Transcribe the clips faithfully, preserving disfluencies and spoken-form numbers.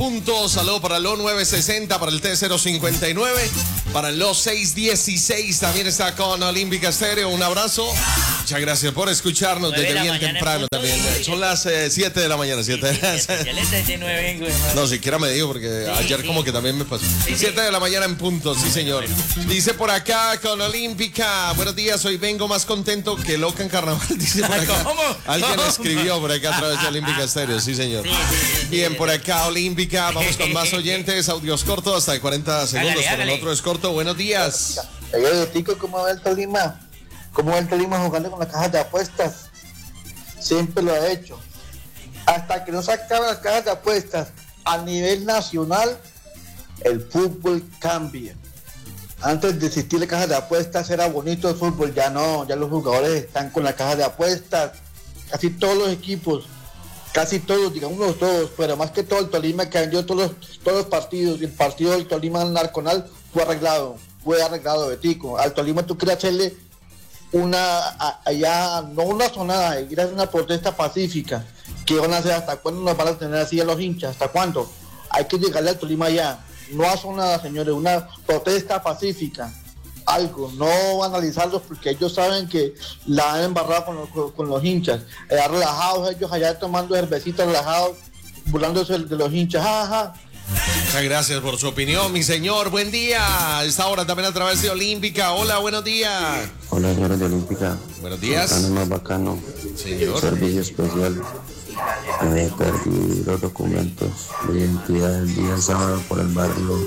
punto. Saludo para el O nueve sesenta, para el T cero cincuenta y nueve, para el O seiscientos dieciséis. También está con Olímpica Estéreo. Un abrazo. Muchas gracias por escucharnos desde bien temprano también. Son las eh, siete de la mañana. siete de la... Ya le traje nueve, güey. No, siquiera me digo porque sí, ayer sí. como que también me pasó. Sí, siete de la mañana en punto, sí señor. Dice por acá con Olímpica. Buenos días, hoy vengo más contento que loca en carnaval. Dice por acá. ¿Cómo? Alguien escribió por acá a través de Olímpica Estéreo, sí señor. Sí, sí, sí, Bien, sí, por sí. acá Olímpica. Vamos con más oyentes. Audios cortos hasta de cuarenta segundos. Hágale, Por hágale. el otro es corto. Buenos días. Oye, Tico, ¿cómo va el Tolima? ¿Cómo va el Tolima jugando con las cajas de apuestas? Siempre lo ha hecho. Hasta que no se acaben las cajas de apuestas a nivel nacional, el fútbol cambia. Antes de existir las cajas de apuestas era bonito el fútbol, ya no, ya los jugadores están con las cajas de apuestas. Casi todos los equipos, casi todos, digamos todos, pero más que todo el Tolima que vendió todos los, todos los partidos, y el partido del Tolima Narconal fue arreglado, fue arreglado, Betico. Al Tolima tú quieres hacerle una, a- allá, no una sonada, ir a hacer una protesta pacífica. ¿Qué van a hacer? ¿Hasta cuándo nos van a tener así a los hinchas? ¿Hasta cuándo? Hay que llegarle al Tolima ya. No a sonada, señores, una protesta pacífica. Algo, no analizarlos porque ellos saben que la han embarrado con los, con, con los hinchas. Allá relajados, ellos allá tomando cervecitas relajados, burlándose de los hinchas. Ja, ja. Muchas gracias por su opinión, mi señor. Buen día. A esta hora también a través de Olímpica. Hola, buenos días. Hola, señores de Olímpica. Buenos días. Bacano, más bacano. Señor. Servicio especial. Me perdí los documentos de identidad el día sábado por el barrio.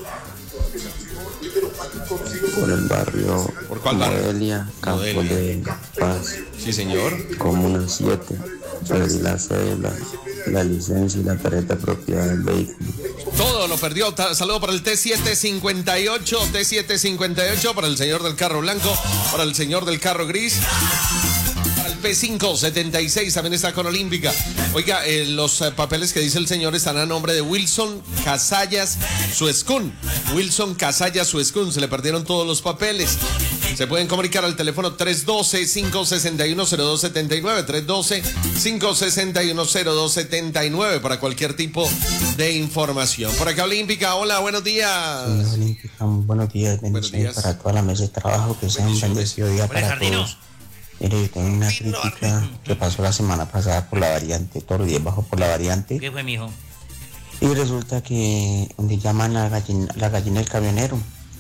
Por el barrio. ¿Por cuál barrio? Modelia, Campo Modelia. de Paz, Sí, señor. Comuna siete. Perdí la cédula, la licencia y la tarjeta de propiedad del vehículo. Todo lo perdió. Ta- Saludo para el T setecientos cincuenta y ocho, T setecientos cincuenta y ocho, para el señor del carro blanco, para el señor del carro gris, para el P quinientos setenta y seis, también está con Olímpica. Oiga, eh, los eh, papeles que dice el señor están a nombre de Wilson Casallas Suescún. Wilson Casallas Suescún, se le perdieron todos los papeles. Se pueden comunicar al teléfono tres uno dos, cinco seis uno, cero dos siete nueve, tres uno dos, cinco seis uno, cero dos siete nueve para cualquier tipo de información. Por acá Olímpica, hola, buenos días. Hola, Olímpica, buenos días, bendiciones días. para toda la mesa de trabajo, que sea un Bendiciones. bendecido día Hola, para Jardino. todos. Mire, yo tengo una crítica que pasó la semana pasada por la variante, todos los días bajo por la variante, ¿Qué fue, mijo? y resulta que donde llaman la gallina, la gallina del camionero,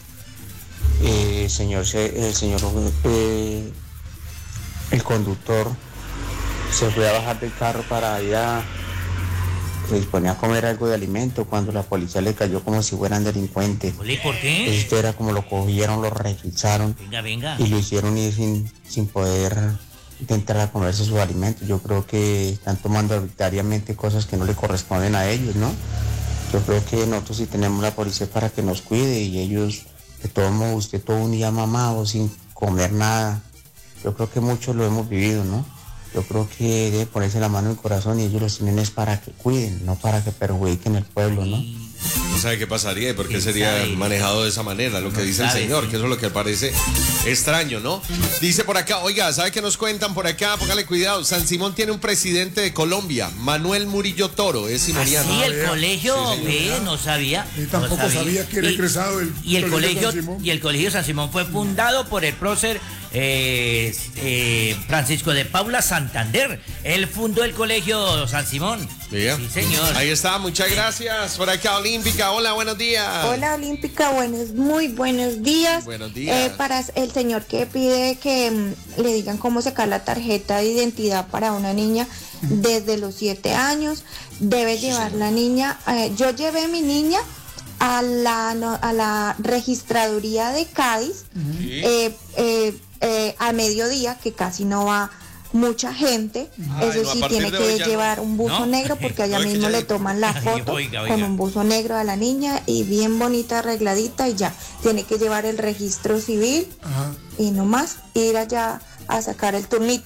eh, el señor, se- el señor, eh, el conductor se fue a bajar del carro para ir a, se disponía a comer algo de alimento cuando la policía le cayó como si fueran delincuentes. Ole, ¿por qué? Esto era como lo cogieron, lo revisaron Venga, venga. y lo hicieron ir sin, sin poder intentar a comerse sus alimentos. Yo creo que están tomando arbitrariamente cosas que no le corresponden a ellos, ¿no? Yo creo que nosotros sí tenemos la policía para que nos cuide y ellos, de todo modo, usted todo un día mamado sin comer nada. Yo creo que muchos lo hemos vivido, ¿no? Yo creo que debe ponerse la mano en el corazón y ellos los tienen es para que cuiden, no para que perjudiquen el pueblo, ¿no? No sabe qué pasaría y por qué ¿Quién sería sabe? manejado de esa manera, lo que No dice el sabe, señor, sí. que eso es lo que parece extraño, ¿no? Dice por acá, oiga, ¿sabe qué nos cuentan por acá? Póngale cuidado, San Simón tiene un presidente de Colombia, Manuel Murillo Toro, es simoniano. Sí, el colegio, Sí, señor. ve, no sabía. Y tampoco no sabía que era Y- egresado del y el Colegio colegio San Simón. Y el colegio San Simón fue fundado por el prócer eh, eh, Francisco de Paula Santander. Él fundó el colegio San Simón. Vea. Sí, señor. Ahí está, muchas gracias. Por acá Olímpica, hola, buenos días. Hola Olímpica, buenos, muy buenos días. Buenos días. Eh, para el señor que pide que mm, le digan cómo sacar la tarjeta de identidad para una niña desde los siete años, debe llevar la niña. eh, yo llevé a mi niña a la, no- a la registraduría de Cádiz Sí. eh, eh, eh, a mediodía, que casi no va mucha gente. Ay, Eso no, a sí, partir tiene de que hoy ya no. llevar un buzo ¿No? negro porque allá No, es que mismo ya- le toman la Ay, foto oiga, con oiga. un buzo negro a la niña y bien bonita, arregladita, y ya. Tiene que llevar el registro civil Ajá. y no más ir allá a sacar el turnito.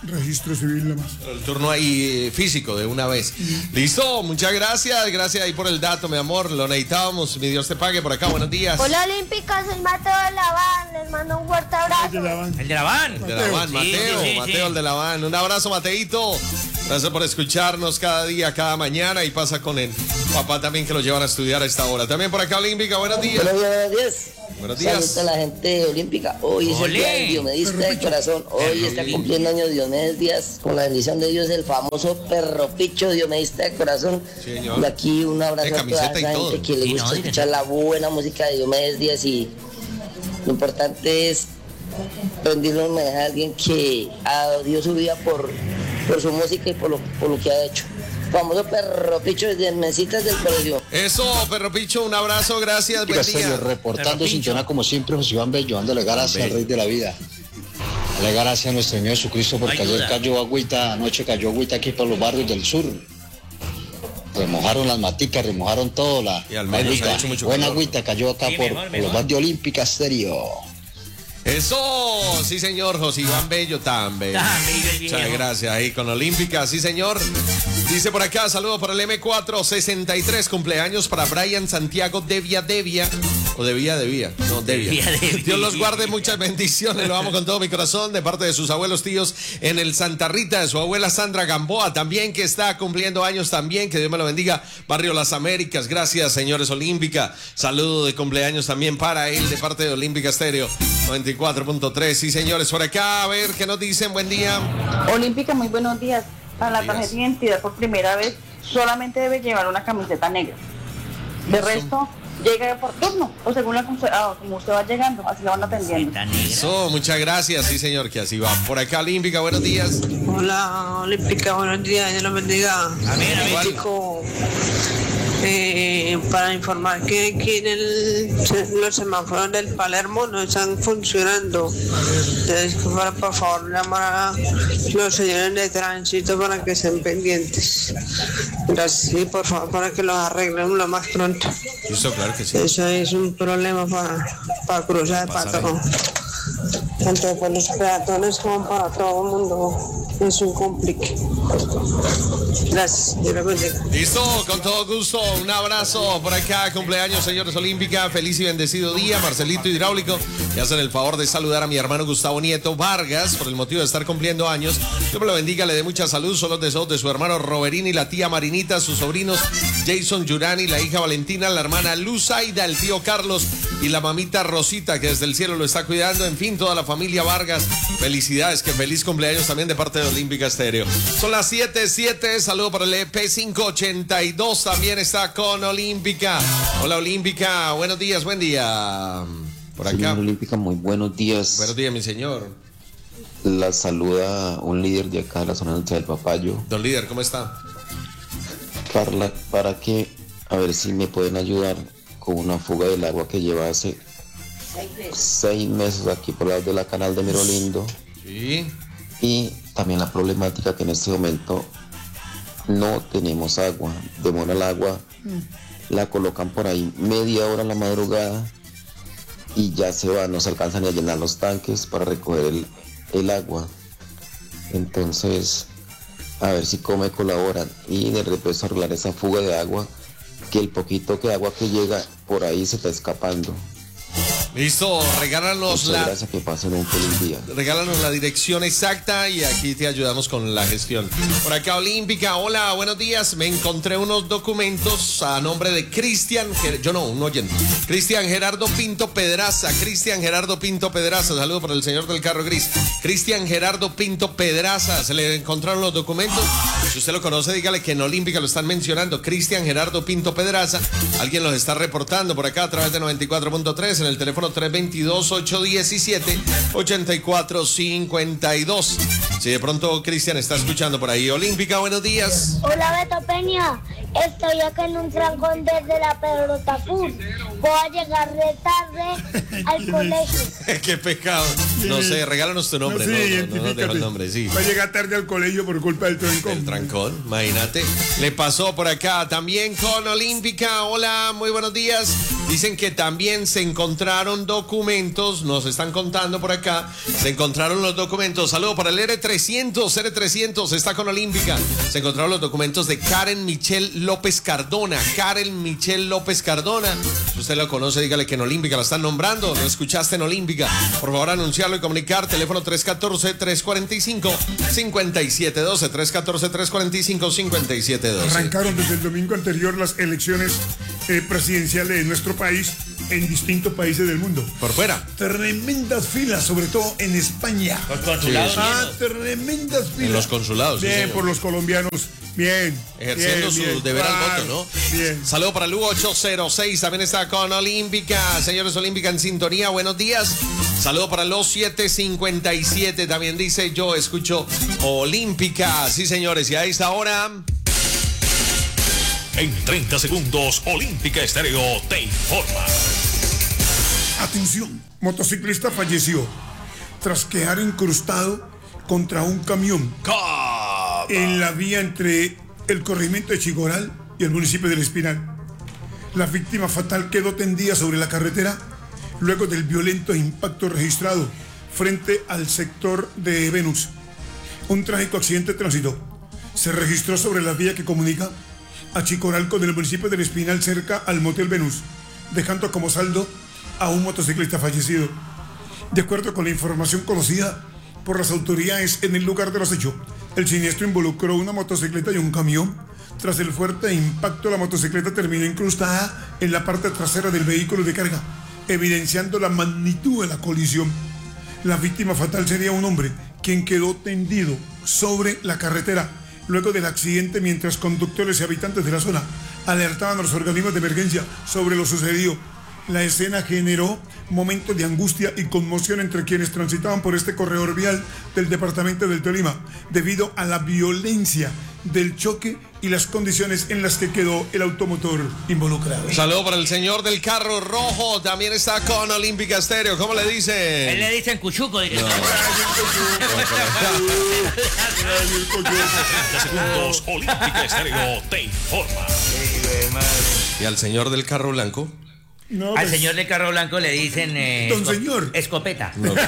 Registro civil nomás. El turno ahí físico de una vez. Listo, muchas gracias. Gracias ahí por el dato, mi amor. Lo necesitábamos. Mi Dios te pague por acá. Buenos días. Hola Olímpica, soy Mateo de la Van. Les mando un fuerte abrazo. El de la Van. El de la Van, Mateo. Sí, sí, sí, Mateo, sí. el de la Van. Un abrazo, Mateito. Gracias por escucharnos cada día, cada mañana. Y pasa con el papá también que lo llevan a estudiar a esta hora. También por acá, Olímpica. Buenos días. Buenos días, buenos días. Buenos días. Saludos a la gente olímpica. Hoy es el Olé. día del Diomedista de corazón. Hoy está cumpliendo años Diomedes Díaz. Con la bendición de Dios, el famoso perro picho Diomedista de corazón. Señor. Y aquí un abrazo De a toda camiseta y esa todo. gente que le Sí, gusta no, escuchar la buena música de Diomedes Díaz. Y lo importante es rendirle un homenaje a alguien que ha- dio su vida por, por su música y por lo, por lo que ha hecho. Famoso perro picho de mesitas del colegio. Eso, perro picho, un abrazo. Gracias. Buen día. Reportando sintonía como siempre, José Iván Bello, dándole gracias al Rey de la Vida. Le gracias a nuestro Señor Jesucristo porque Ayuda. ayer cayó agüita, anoche cayó agüita aquí por los barrios del sur. Remojaron las maticas, remojaron todo la Y al menos agüita. ha hecho mucho Buena calor. agüita cayó acá Sí, por, mejor, por mejor. los barrios Olímpica Estéreo. Eso, sí señor, José Iván Bello, tan bello. Tan bello el viejo. Muchas gracias ahí con Olímpica, sí señor. Dice por acá, saludo por el eme cuatrocientos sesenta y tres, cumpleaños para Brian Santiago Devia Devia. O Devia Devia, no Devia. Devia, Devia. Dios los guarde, muchas bendiciones, lo amo con todo mi corazón, de parte de sus abuelos tíos en el Santa Rita, de su abuela Sandra Gamboa también, que está cumpliendo años también, que Dios me lo bendiga. Barrio Las Américas, gracias señores Olímpica. Saludo de cumpleaños también para él, de parte de Olímpica Estéreo noventa y cuatro punto tres. Sí señores, por acá, a ver qué nos dicen, buen día. Olímpica, muy buenos días. Para la Días. tarjeta de identidad por primera vez solamente debe llevar una camiseta negra. De resto, llega por turno o según la, ah, como usted va llegando, así lo van atendiendo. Tan negra. Eso, muchas gracias, sí señor, que así va. Por acá Olímpica, buenos días. Hola, Olímpica, buenos días, Dios los bendiga. Amén, amén. Chico, eh, para informar que aquí en el, los semáforos del Palermo no están funcionando. Entonces, para, por favor, llamar a los señores de tránsito para que estén pendientes. Gracias, y por favor, para que los arreglen lo más pronto. Listo, claro que sí. Eso es un problema para, para cruzar, para Pasar todo. Tanto para los peatones como para todo el mundo. Es un complique. Gracias. Dios los bendiga. Listo, con todo gusto, un abrazo por acá, cumpleaños señores Olímpica, feliz y bendecido día, Marcelito Hidráulico, me hacen el favor de saludar a mi hermano Gustavo Nieto Vargas, por el motivo de estar cumpliendo años, Dios me lo bendiga, le dé mucha salud, son los deseos de su hermano Roberini, la tía Marinita, sus sobrinos Jason Yurani, la hija Valentina, la hermana Luzaida, el tío Carlos y la mamita Rosita, que desde el cielo lo está cuidando, en fin, toda la familia Vargas, felicidades, que feliz cumpleaños también de parte de Olímpica Estéreo. Son las siete siete, saludo para el E P quinientos ochenta y dos, también está con Olímpica. Hola Olímpica, buenos días, buen día. Por acá. Señor Olímpica, muy buenos días. Buenos días, mi señor. La saluda un líder de acá de la zona norte del Papayo. Don líder, ¿cómo está? Para, para que, a ver si me pueden ayudar con una fuga del agua que lleva hace seis meses aquí por lado de la canal de Mirolindo. Sí. Y también la problemática que en este momento no tenemos agua. Demora el agua, la colocan por ahí media hora en la madrugada y ya se va, no se alcanzan ni a llenar los tanques para recoger el, el agua. Entonces, a ver si come colaboran y de repente arreglar esa fuga de agua, que el poquito que agua que llega por ahí se está escapando. Listo, regálanos Muchas la... gracias, que pasen un feliz día. Regálanos la dirección exacta y aquí te ayudamos con la gestión. Por acá Olímpica, hola, buenos días. Me encontré unos documentos a nombre de Cristian, Ger- yo no, un oyente. Cristian Gerardo Pinto Pedraza, Cristian Gerardo Pinto Pedraza, saludo para el señor del carro gris. Cristian Gerardo Pinto Pedraza, se le encontraron los documentos. Si usted lo conoce, dígale que en Olímpica lo están mencionando. Cristian Gerardo Pinto Pedraza, alguien los está reportando por acá a través de noventa y cuatro punto tres en el teléfono tres dos dos, ocho uno siete, ocho cuatro cinco dos. Si de pronto Cristian está escuchando por ahí. Olímpica, buenos días. Hola Beto Peña, estoy acá en un trancón desde la Pedro Tafur. Voy a llegar de tarde al colegio. Qué pecado. No sé, regálanos tu nombre. No, sí, no, no, no, no dejo el nombre, sí. Va a llegar tarde al colegio por culpa del trancón. El trancón, imagínate. Le pasó por acá también con Olímpica. Hola, muy buenos días. Dicen que también se encontraron documentos, nos están contando por acá, se encontraron los documentos. Saludo para el R trescientos, R trescientos está con Olímpica. Se encontraron los documentos de Karen Michelle López Cardona. Karen Michelle López Cardona. Si usted lo conoce, dígale que en Olímpica la están nombrando. Lo escuchaste en Olímpica. Por favor, anunciarlo y comunicar. Teléfono tres uno cuatro, tres cuatro cinco, cinco siete uno dos. tres uno cuatro, tres cuatro cinco, cinco siete uno dos. Arrancaron desde el domingo anterior las elecciones eh, presidenciales de nuestro país en distintos países del mundo. Por fuera. Tremendas filas, sobre todo en España. Los consulados. Sí, ah, tremendas filas. En los consulados. Bien, sí, por los colombianos. Bien. Ejerciendo bien, su bien. deber claro, al voto, ¿no? Bien. Saludo para el U ocho cero seis, también está con Olímpica. Señores, Olímpica en sintonía, buenos días. Saludo para los siete cincuenta y siete, también dice yo escucho Olímpica. Sí, señores, y a esta hora... En treinta segundos, Olímpica Estéreo te informa. Atención, motociclista falleció tras quedar incrustado contra un camión Caba. en la vía entre el corregimiento de Chigoral y el municipio del Espinal. La víctima fatal quedó tendida sobre la carretera luego del violento impacto registrado frente al sector de Venus. Un trágico accidente de tránsito se registró sobre la vía que comunica a Chicoral con el municipio del Espinal cerca al Motel Venus, dejando como saldo a un motociclista fallecido. De acuerdo con la información conocida por las autoridades en el lugar de los hechos, el siniestro involucró una motocicleta y un camión. Tras el fuerte impacto, la motocicleta terminó incrustada en la parte trasera del vehículo de carga, evidenciando la magnitud de la colisión. La víctima fatal sería un hombre quien quedó tendido sobre la carretera luego del accidente, mientras conductores y habitantes de la zona alertaban a los organismos de emergencia sobre lo sucedido. La escena generó momentos de angustia y conmoción entre quienes transitaban por este corredor vial del departamento del Tolima, debido a la violencia del choque y las condiciones en las que quedó el automotor involucrado. Saludo para el señor del carro rojo, también está con Olímpica Estéreo. ¿Cómo le dicen? Él le dicen cuchuco. No. treinta segundos, Olímpica Estéreo te informa. ¿Y al señor del carro blanco? No, Al pues, señor de carro blanco le dicen eh, Don esco- señor. escopeta. No, claro.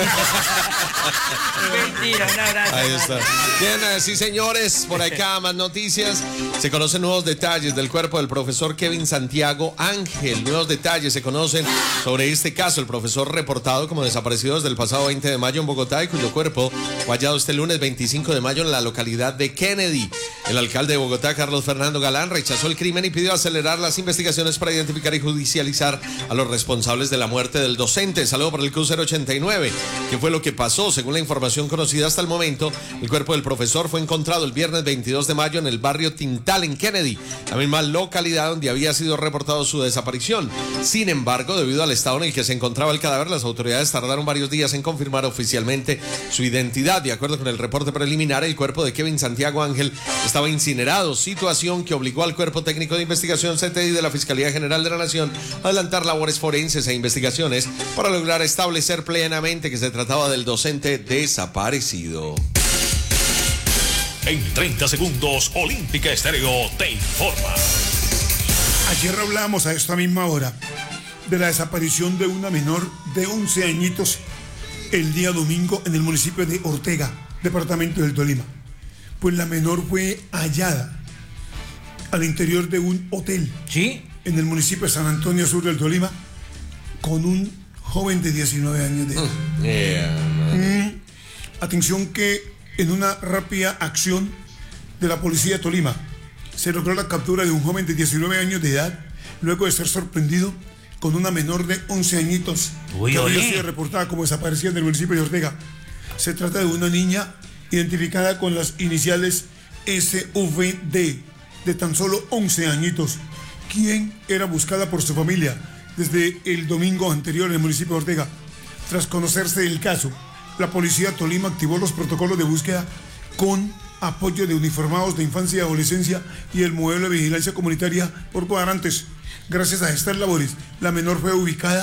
Mentira, un abrazo. Ahí está. Bien, eh, sí, señores, por acá más noticias. Se conocen nuevos detalles del cuerpo del profesor Kevin Santiago Ángel. Nuevos detalles se conocen sobre este caso. El profesor reportado como desaparecido desde el pasado veinte de mayo en Bogotá y cuyo cuerpo fue hallado este lunes veinticinco de mayo en la localidad de Kennedy. El alcalde de Bogotá, Carlos Fernando Galán, rechazó el crimen y pidió acelerar las investigaciones para identificar y judicializar a los responsables de la muerte del docente. Saludo para el crucero ochenta y nueve. ¿Qué fue lo que pasó? Según la información conocida hasta el momento, el cuerpo del profesor fue encontrado el viernes veintidós de mayo en el barrio Tintal, en Kennedy, la misma localidad donde había sido reportado su desaparición. Sin embargo, debido al estado en el que se encontraba el cadáver, las autoridades tardaron varios días en confirmar oficialmente su identidad. De acuerdo con el reporte preliminar, el cuerpo de Kevin Santiago Ángel estaba incinerado, situación que obligó al Cuerpo Técnico de Investigación C T I de la Fiscalía General de la Nación a adelantar labores forenses e investigaciones para lograr establecer plenamente que se trataba del docente desaparecido. En treinta segundos, Olímpica Estéreo te informa. Ayer hablamos a esta misma hora de la desaparición de una menor de once añitos el día domingo en el municipio de Ortega, departamento del Tolima. Pues la menor fue hallada al interior de un hotel. ¿Sí? En el municipio de San Antonio, sur del Tolima, con un joven de diecinueve años de edad. Yeah, Mm, atención que en una rápida acción de la policía de Tolima se logró la captura de un joven de diecinueve años de edad luego de ser sorprendido con una menor de once añitos Uy, que había oye. sido reportada como desaparecida en el municipio de Ortega. Se trata de una niña identificada con las iniciales S V D de tan solo once añitos, quien era buscada por su familia desde el domingo anterior en el municipio de Ortega. Tras conocerse el caso, la policía Tolima activó los protocolos de búsqueda con apoyo de uniformados de infancia y adolescencia y el modelo de vigilancia comunitaria por cuadrantes. Gracias a estas labores, la menor fue ubicada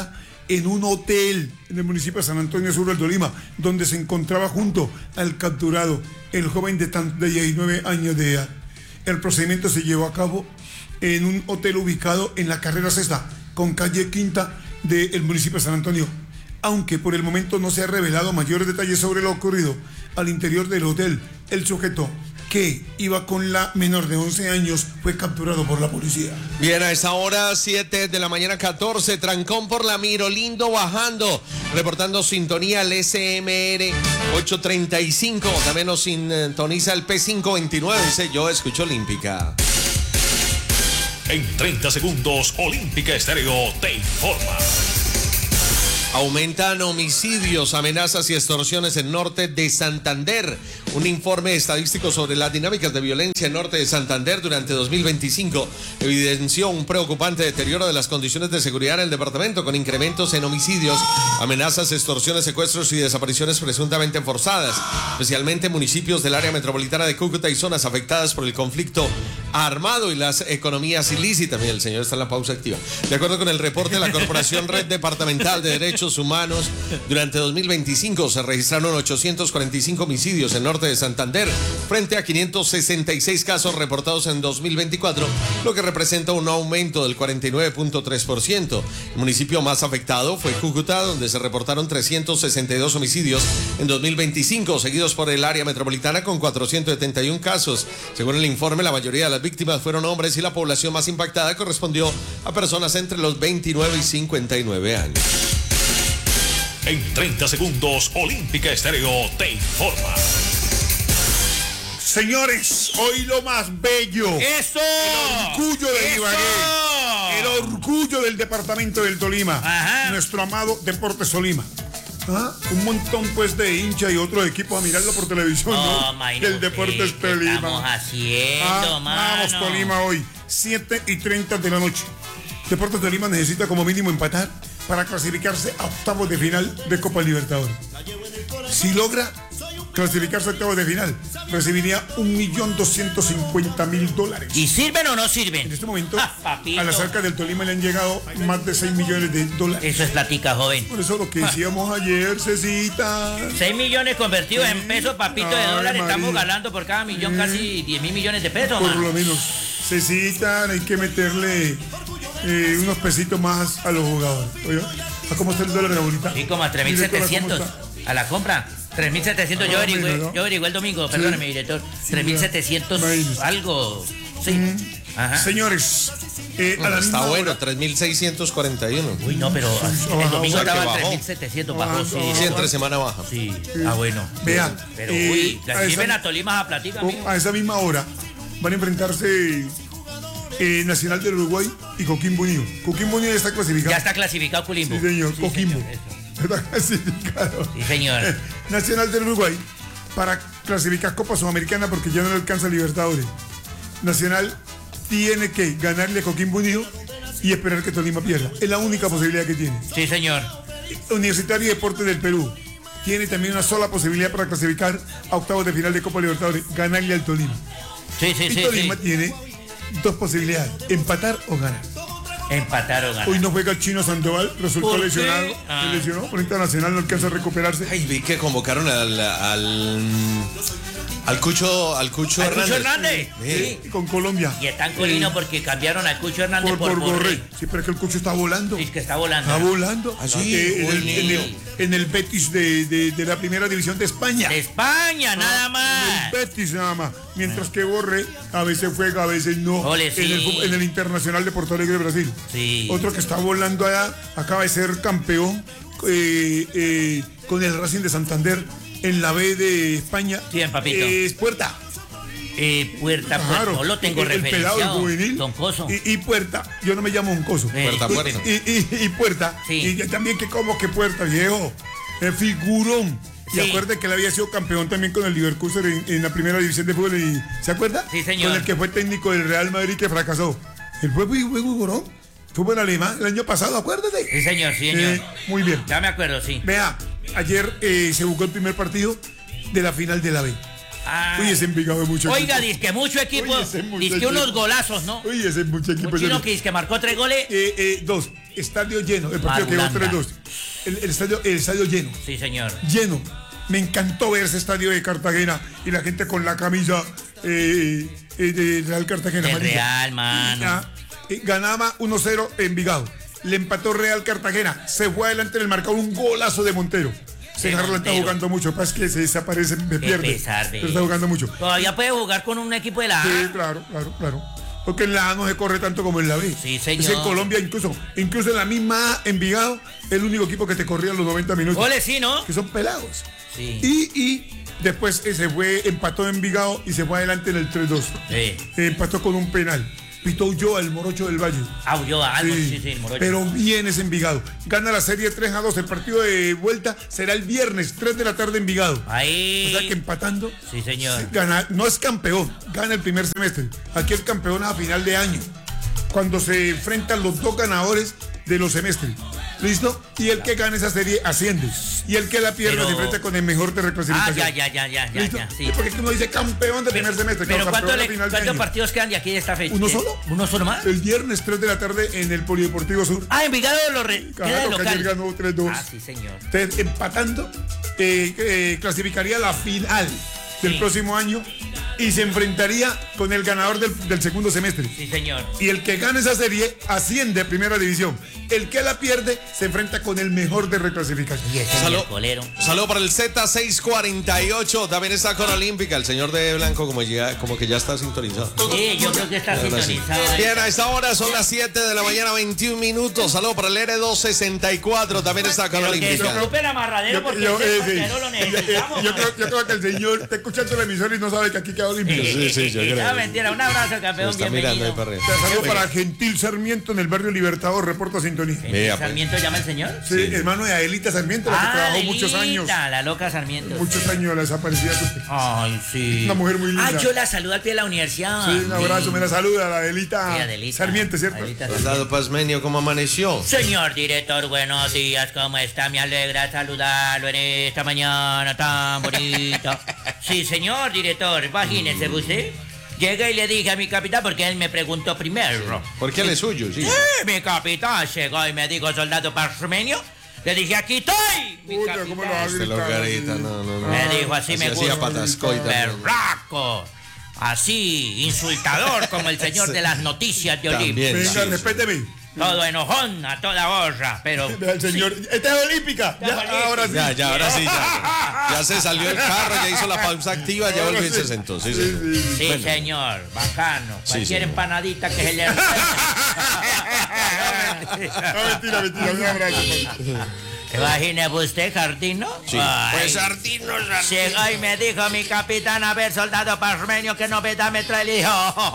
en un hotel en el municipio de San Antonio Sur del Tolima, donde se encontraba junto al capturado, el joven de, tan, de diecinueve años de edad. El procedimiento se llevó a cabo en un hotel ubicado en la carrera sexta, con calle quinta del municipio de San Antonio. Aunque por el momento no se ha revelado mayores detalles sobre lo ocurrido al interior del hotel, el sujeto que iba con la menor de once años fue capturado por la policía. Bien, a esta hora, siete de la mañana, catorce, trancón por la Mirolindo bajando, reportando sintonía al S M R ocho treinta y cinco, también nos sintoniza el P quinientos veintinueve, dice yo escucho Olímpica. En treinta segundos, Olímpica Estéreo te informa. Aumentan homicidios, amenazas y extorsiones en norte de Santander. Un informe estadístico sobre las dinámicas de violencia en norte de Santander durante dos mil veinticinco evidenció un preocupante deterioro de las condiciones de seguridad en el departamento, con incrementos en homicidios, amenazas, extorsiones, secuestros y desapariciones presuntamente forzadas, especialmente en municipios del área metropolitana de Cúcuta y zonas afectadas por el conflicto armado y las economías ilícitas. Mira, el señor está en la pausa activa. De acuerdo con el reporte de la Corporación Red Departamental de Derechos Humanos, durante dos mil veinticinco se registraron ochocientos cuarenta y cinco homicidios en norte de Santander, frente a quinientos sesenta y seis casos reportados en dos mil veinticuatro, lo que representa un aumento del cuarenta y nueve punto tres por ciento. El municipio más afectado fue Cúcuta, donde se reportaron trescientos sesenta y dos homicidios en dos mil veinticinco, seguidos por el área metropolitana con cuatrocientos setenta y uno casos. Según el informe, la mayoría de las víctimas fueron hombres y la población más impactada correspondió a personas entre los veintinueve y cincuenta y nueve años. En treinta segundos, Olímpica Estéreo te informa. Señores, hoy lo más bello. ¡Eso! El orgullo de ¡Eso! Ibagué. El orgullo del departamento del Tolima. Ajá. Nuestro amado Deportes Tolima. ¿Ah? Un montón pues de hinchas y otros equipos a mirarlo por televisión, ¿no? ¿no? El Deportes ¿Qué Tolima. estamos haciendo, Ah, mano? vamos, Tolima, hoy, siete y treinta de la noche. Deportes Tolima necesita como mínimo empatar para clasificarse a octavos de final de Copa Libertadores. Si logra clasificarse a octavos de final, recibiría un millón doscientos cincuenta mil dólares. ¿Y sirven o no sirven? En este momento, Ah, papito. a las arcas del Tolima le han llegado más de seis millones de dólares. Eso es platica, joven. Por eso lo que decíamos ayer, Cecita. seis millones convertidos en pesos, papito, de Ay, dólares. María. Estamos ganando por cada millón casi diez mil millones de pesos, Por mano. lo menos. Cecita, hay que meterle eh, unos pesitos más a los jugadores. Oye, ¿a cómo está el dólar ahorita? Sí, como a tres mil setecientos a la compra. tres mil setecientos, yo Ah, averigüé, mira, ¿no? yo averigüé el domingo, Sí. perdóneme, director. tres mil setecientos Imagínese. algo. Sí. Ajá. Señores, eh, a la Está misma bueno, hora- tres mil seiscientos cuarenta y uno. Uy, no, pero el domingo O sea, que estaba en bajó. tres mil setecientos, bajó, sí. Sí, entre semana baja. Sí, ah, bueno. Vean, Pero, eh, uy, a la lleven esa- a Tolima a platica, amigo. a esa misma hora van a enfrentarse eh, Nacional del Uruguay y Coquimbo Unido. Coquimbo Unido ya está clasificado. Ya está clasificado Culimbo. Sí, señor, Sí, Coquimbo. señor, eso. Está clasificado. Sí, señor. Nacional del Uruguay para clasificar Copa Sudamericana porque ya no le alcanza Libertadores. Nacional tiene que ganarle a Coquimbo Unido y esperar que Tolima pierda. Es la única posibilidad que tiene. Sí, señor. Universitario y Deportes del Perú tiene también una sola posibilidad para clasificar a octavos de final de Copa Libertadores, ganarle al Tolima. Sí, sí, y sí. Tolima sí. tiene dos posibilidades, empatar o ganar. Empatar o ganar. Hoy no juega el Chino Sandoval, resultó ¿Por qué? lesionado, Ah. se lesionó, por internacional no alcanza a recuperarse. Ay, vi que convocaron al al, al Cucho, al Cucho Al Hernández. Cucho Hernández. Sí. Sí, con Colombia. Y están colino porque cambiaron al Cucho Hernández Por, por, por Borré. Borré. Sí, pero es que el Cucho está volando. Sí, es que está volando. Está volando. Ah, sí, Eh, en, el, uy, en, el, en el Betis de, de, de la primera división de España. De España, nada En más. el Betis nada más. Mientras que Borré a veces juega, a veces no. Ole, sí. en, el, fu- en el Internacional de Porto Alegre, Brasil. Sí. Otro que está volando allá, acaba de ser campeón eh, eh, con el Racing de Santander en la B de España. Bien, papito. Es Puerta. Eh, Puerta, Puerta. Claro, No lo tengo el, el pelado, el referenciado. juvenil. Don Coso. Y, y Puerta, yo no me llamo un coso. Eh, Puerta, puerta. Y, y, y Puerta. Sí. Y yo también que como que Puerta, viejo. Es figurón. Y Sí. acuerde que él había sido campeón también con el Leverkusen en, en la primera división de fútbol. Y, ¿se acuerda? Sí, señor. Con el que fue técnico del Real Madrid que fracasó. Él fue muy muy figurón. Fútbol alemán el año pasado, acuérdate. Sí, señor, sí, señor. Eh, muy bien. Ya me acuerdo, sí. Vea, ayer eh, se jugó el primer partido de la final de la B. Ah. Uy, ese Envigado es mucho Oiga, equipo. dizque mucho equipo. Uy, ese mucho Dizque equipo. unos golazos, ¿no? Uy, ese es mucho equipo. Un chino que dizque marcó tres goles. Eh, eh, dos. Estadio lleno. El partido quedó Marulanda. tres dos. El, el, estadio, el estadio lleno. Sí, señor. Lleno. Me encantó ver ese estadio de Cartagena y la gente con la camisa eh, eh, de Real Cartagena. El amarilla. Real, mano. Ah, eh, ganaba uno cero Envigado. Le empató Real Cartagena. Se fue adelante en el marcador un golazo de Montero. Se De Garland está Montero. jugando mucho. Pasa que se desaparece, me Qué pierde. pesar de Pero está jugando mucho. Todavía puede jugar con un equipo de la A. Sí, claro, claro, claro. Porque en la A no se corre tanto como en la B. Sí, señor. Es en Colombia, incluso, incluso en la misma A, Envigado, el único equipo que te corría los noventa minutos. Goles, sí, ¿no? Que son pelados. Sí. Y, y después eh, se fue, empató Envigado y se fue adelante en el tres dos. Sí. Eh, empató con un penal. Pitó Ulloa, el morocho del Valle. Ah, Ulloa, algo, sí, sí, el morocho. Pero bien es Envigado. Gana la serie tres a dos. El partido de vuelta será el viernes, tres de la tarde Envigado. Ahí. O sea que empatando. Sí, señor. Gana, no es campeón, gana el primer semestre. Aquí el campeón a final de año, cuando se enfrentan los dos ganadores de los semestres. ¿Listo? Y el que gane esa serie asciende. Y el que la pierde Pero- se enfrenta con el mejor de Ah, reclasificación. ya, ya, ya, ya, ya, ¿Listo? ya, sí. Porque uno dice campeón de primer semestre. Pero claro, ¿cuántos, campeón a le- final de cuántos año. partidos quedan de aquí de esta fecha? ¿Uno ¿Qué? solo? ¿Uno solo más? El viernes tres de la tarde en el Polideportivo Sur. Ah, Envigado lo re... queda de Claro, que ayer local. ganó tres dos. Ah, sí, señor. Entonces, empatando, eh, eh, clasificaría la final del Sí. próximo año y se enfrentaría con el ganador del, del segundo semestre. Sí, señor. Y el que gane esa serie asciende a primera división. El que la pierde se enfrenta con el mejor de reclasificación. Y ese Salud. miércolero. Saludo para el Z seiscientos cuarenta y ocho. También está con Olímpica. El señor de Blanco como, ya, como que ya está sintonizado. Sí, yo creo que está Ahora sí. sintonizado. Bien, a esta hora son las siete de la mañana, veintiún minutos. Saludo para el R doscientos sesenta y cuatro. También está con Pero que se Olímpica. ocupe el amarradero porque Yo- ese eh, sí. parcero lo necesitamos. Yo creo, yo creo que el señor está escuchando la emisora y no sabe que aquí queda Olímpico. Sí, sí, yo creo. No, mentira. Un abrazo, campeón. Está mirando ahí Bienvenido. para arriba. Saludo para Gentil Sarmiento en el barrio Libertador, reporta sintonía. Mira, pues. ¿Sarmiento llama el señor? Sí, hermano de Adelita Sarmiento, la que Ah, trabajó muchos Adelita, años. la loca Sarmiento. Muchos años la desaparecida. Ay, sí. Una mujer muy linda. Ah, yo la saludo al pie de la universidad. Sí, un abrazo, me la saluda la Adelita, Sí, Adelita. Sarmiento, ¿cierto? Adelita Soldado Pazmenio, ¿cómo amaneció? Señor director, buenos días, ¿cómo está? Me alegra saludarlo en esta mañana tan bonita. Sí, señor director, imagínese usted. Llegué y le dije a mi capitán, porque él me preguntó primero. Porque él es suyo, sí. Sí, mi capitán llegó y me dijo, soldado Parmenio. Le dije, aquí estoy, mi Puta, ¿cómo lo va a capitán. Este lo garita, no, no, no. Me dijo, así, me hacía gusta. Patascoy también. Berraco. Así, insultador como el señor de las noticias de También. Olimpia. Venga, Sí, respéteme. Todo enojón, a toda horra, pero... Vea el señor. Esta es Olímpica. Ya, Olímpica. ahora sí. Ya, ya, ahora sí, ya. Ya se salió el carro, ya hizo la pausa activa, ya volvió y se sentó. Sí, sí. Sí, Bueno. señor, bacano. Sí, Cualquier señor. empanadita que se le... No, mentira, mentira. Un abrazo. Imagine usted, Jardino. Sí. Ay, Pues Sardino, llegó y me dijo mi capitán, a ver, soldado Parmenio, ¿qué novedad me trae? Le dijo,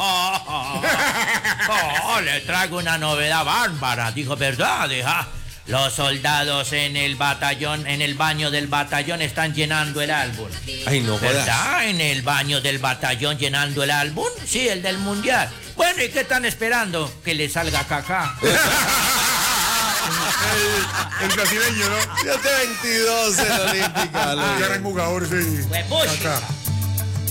oh, le traigo una novedad bárbara. Dijo, ¿verdad? Dijo, "Ah, los soldados en el batallón, en el baño del batallón están llenando el álbum. Ay, no jodas. ¿Verdad? En el baño del batallón llenando el álbum. Sí, el del mundial. Bueno, ¿y qué están esperando? Que le salga caca. El, el brasileño, ¿no? siete veintidós en Olímpica. Ya eran jugadores. Sí. Pues, pucha. Acá.